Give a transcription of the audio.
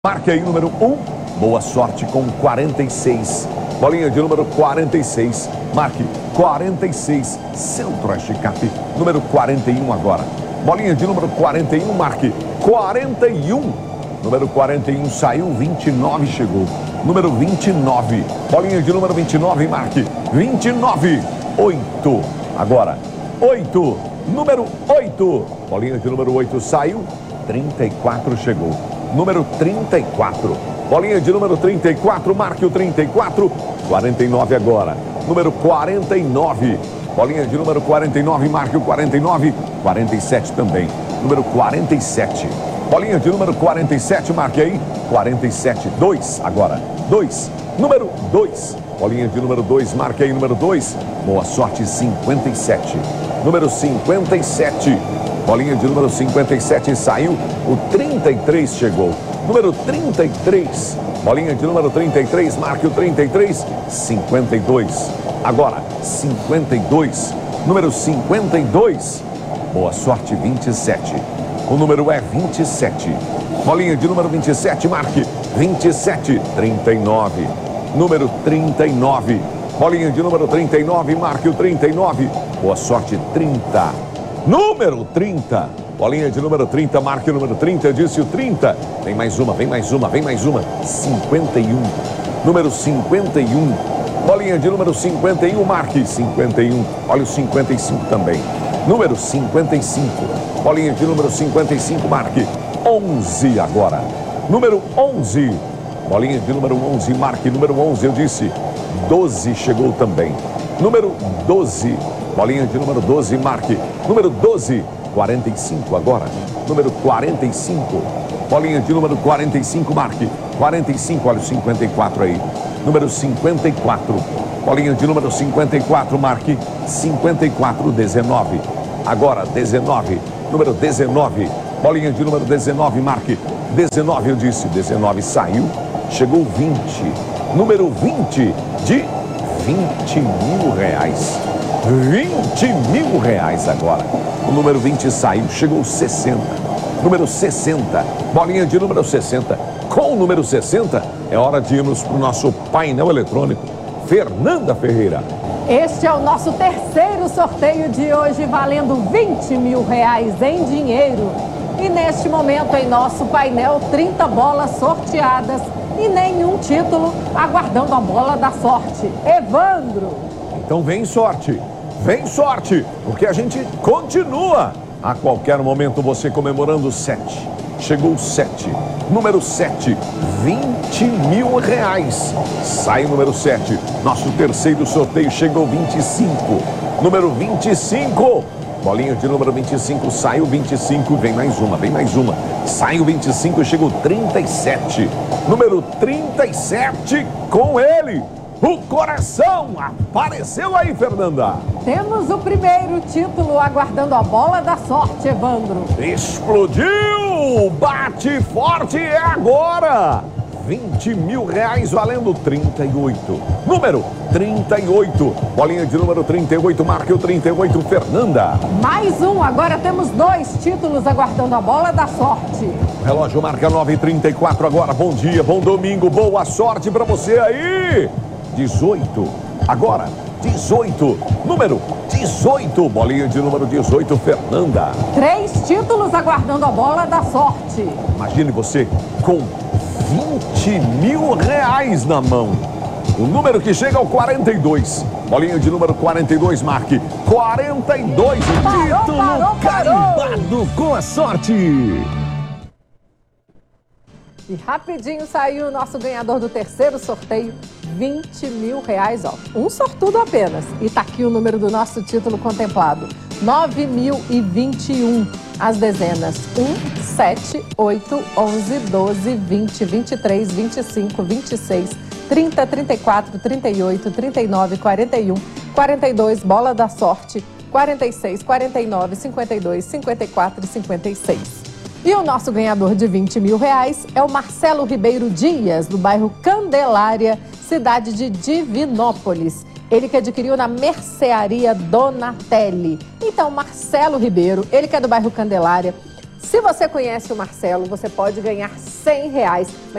Marque aí número 1, boa sorte com 46. Bolinha de número 46, marque 46, Centro-Oeste Cap, número 41 agora. Bolinha de número 41, marque 41. Número 41 saiu, 29 chegou. Número 29, bolinha de número 29, marque 29. 8, agora 8, número 8. Bolinha de número 8 saiu, 34 chegou. Número 34, bolinha de número 34, marque o 34, 49 agora. Número 49, bolinha de número 49, marque o 49, 47 também. Número 47, bolinha de número 47, marque aí, 47, 2 agora. 2, número 2, bolinha de número 2, marque aí número 2, boa sorte 57. Número 57, bolinha de número 57 saiu, o 33 chegou. Número 33, bolinha de número 33, marque o 33, 52. Agora, 52, número 52, boa sorte 27. O número é 27. Bolinha de número 27, marque 27, 39. Número 39, bolinha de número 39, marque o 39, boa sorte 30. Número 30, bolinha de número 30, marque o número 30, eu disse o 30. Vem mais uma, vem mais uma, vem mais uma. 51, número 51, bolinha de número 51, marque 51. Olha o 55 também. Número 55, bolinha de número 55, marque 11 agora. Número 11, bolinha de número 11, marque número 11, eu disse 12 chegou também. Número 12, bolinha de número 12, marque número 12, 45 agora. Número 45, bolinha de número 45, marque 45, olha o 54 aí. Número 54, bolinha de número 54, marque 54, 19. Agora 19, número 19, bolinha de número 19, marque 19, eu disse 19, saiu, chegou 20. Número 20 de 20 mil reais. 20 mil reais agora. O número 20 saiu, chegou 60. Número 60, bolinha de número 60. Com o número 60, é hora de irmos para o nosso painel eletrônico. Fernanda Ferreira. Este é o nosso terceiro sorteio de hoje, valendo 20 mil reais em dinheiro. E neste momento, em nosso painel, 30 bolas sorteadas e nenhum título, aguardando a bola da sorte. Evandro. Então vem sorte, porque a gente continua. A qualquer momento você comemorando 7. Chegou 7. Número 7, 20 mil reais. Sai o número 7. Nosso terceiro sorteio chegou 25. Número 25. Bolinha de número 25, saiu 25. Vem mais uma, vem mais uma. Saiu 25, chegou 37. Número 37 com ele. O coração apareceu aí, Fernanda. Temos o primeiro título aguardando a bola da sorte, Evandro. Explodiu! Bate forte, é agora! 20 mil reais valendo 38. Número 38. Bolinha de número 38, marque o 38, Fernanda. Mais um, agora temos 2 títulos aguardando a bola da sorte. O relógio marca 9h34 agora. Bom dia, bom domingo, boa sorte pra você aí. 18, agora 18, número 18, bolinha de número 18, Fernanda. 3 títulos aguardando a bola da sorte. Imagine você com 20 mil reais na mão. O número que chega ao 42, bolinha de número 42, marque 42, título carimbado com a sorte. E rapidinho saiu o nosso ganhador do terceiro sorteio, 20 mil reais, ó. Um sortudo apenas. E tá aqui o número do nosso título contemplado, 9.021. As dezenas 1, 7, 8, 11, 12, 20, 23, 25, 26, 30, 34, 38, 39, 41, 42, bola da sorte, 46, 49, 52, 54 e 56. E o nosso ganhador de 20 mil reais é o Marcelo Ribeiro Dias, do bairro Candelária, cidade de Divinópolis. Ele que adquiriu na Mercearia Donatelli. Então, Marcelo Ribeiro, ele que é do bairro Candelária, Se você conhece o Marcelo, você pode ganhar R$100.